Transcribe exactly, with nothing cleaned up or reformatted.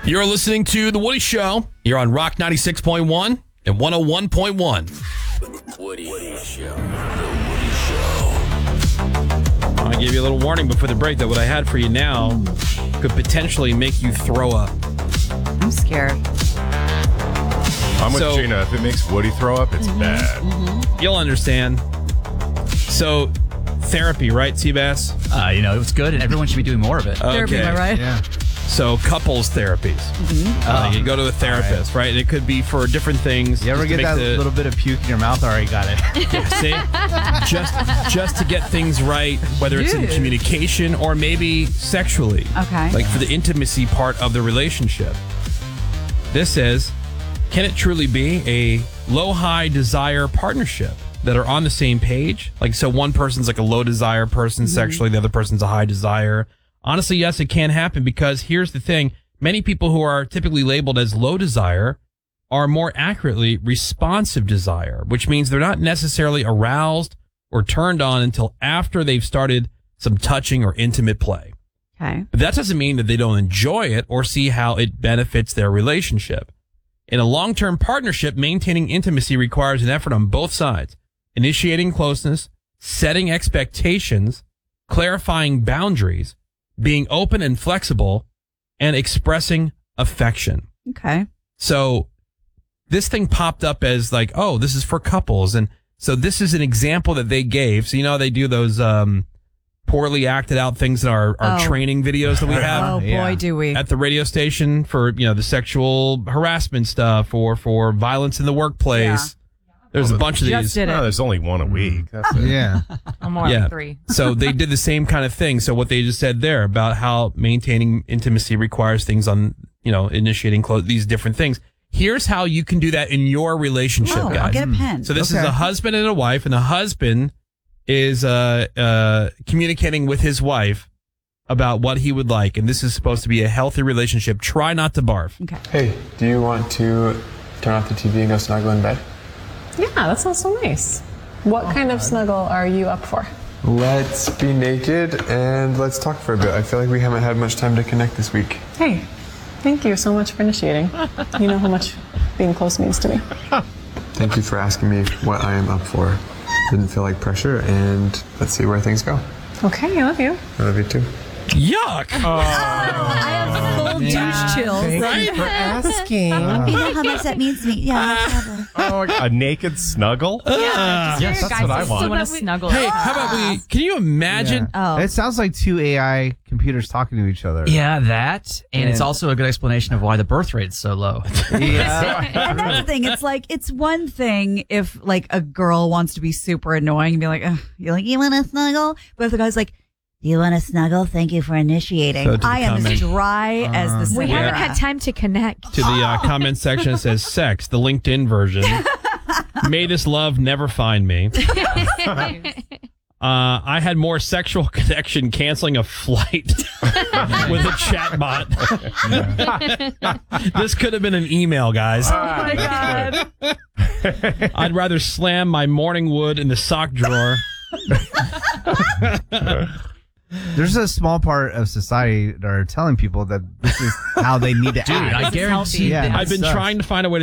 You're listening to The Woody Show. You're on Rock ninety-six point one and one oh one point one. Woody, Woody Show. The Woody Show. I want to give you a little warning before the break that what I had for you now could potentially make you throw up. I'm scared. I'm with So- Gina. If it makes Woody throw up, it's bad. You'll understand. So, therapy, right, Seabass? Uh, you know, it's good, and everyone should be doing more of it. Therapy, am I right? Yeah. So, couples therapies. Uh, you go to a therapist, right. And it could be for different things. You ever just to get make that the- little bit of puke in your mouth? All right, got it. Yeah, see? just, just to get things right, whether it's in Dude. communication or maybe sexually. Okay. Like for the intimacy part of the relationship. This says, can it truly be a low-high desire partnership that are on the same page? Like, so one person's like a low desire person sexually, the other person's a high desire. Honestly, yes, it can happen because here's the thing. Many people who are typically labeled as low desire are more accurately responsive desire, which means they're not necessarily aroused or turned on until after they've started some touching or intimate play. Okay. But that doesn't mean that they don't enjoy it or see how it benefits their relationship. In a long-term partnership, maintaining intimacy requires an effort on both sides. Initiating closeness, setting expectations, clarifying boundaries, being open and flexible, and expressing affection. Okay. So this thing popped up as like, oh, this is for couples. And so this is an example that they gave. So, you know, they do those um, poorly acted out things in our, our Oh. training videos that we have Oh, boy, Yeah. do we. at the radio station for, you know, the sexual harassment stuff or for violence in the workplace. There's a bunch of Just these. did No, it. there's only one a week. That's it. Yeah. More Yeah. like three. So they did the same kind of thing. So what they just said there about how maintaining intimacy requires things on, you know, initiating close, these different things. Here's how you can do that in your relationship, Oh, guys. I'll get a pen. So this Okay. is a husband and a wife, and the husband is uh, uh, communicating with his wife about what he would like, and this is supposed to be a healthy relationship. Try not to barf. Okay. Hey, do you want to turn off the T V and go snuggle in bed? Yeah, that sounds so nice. What kind of snuggle are you up for? Let's be naked and let's talk for a bit. I feel like we haven't had much time to connect this week. Hey, thank you so much for initiating. You know how much being close means to me. Thank you for asking me what I am up for. Didn't feel like pressure, and let's see where things go. Okay, I love you. I love you too. Yuck! I have full douche chills. Right? For asking. You know how much that means to me. Yeah. Oh, a naked snuggle? Uh, Yes, that's what I want. want to snuggle. hey, how about we? Can you imagine? Oh. It sounds like two A I computers talking to each other. Yeah, that. And it's And- also a good explanation of why the birth rate's so low. Yeah. And that's the thing. It's like, it's one thing if like a girl wants to be super annoying and be like, Ugh, you're like, you want to snuggle? But if the guy's like, do you want to snuggle? Thank you for initiating. So to the I am comment. as dry as the We Sahara. haven't had time to connect. To the uh, comment section, it says sex, the LinkedIn version. May this love never find me. Uh, I had more sexual connection canceling a flight with a chat bot. This could have been an email, guys. Oh my God. I'd rather slam my morning wood in the sock drawer. There's a small part of society that are telling people that this is how they need to Dude, act. I guarantee Yeah. that I've been sucks. trying to find a way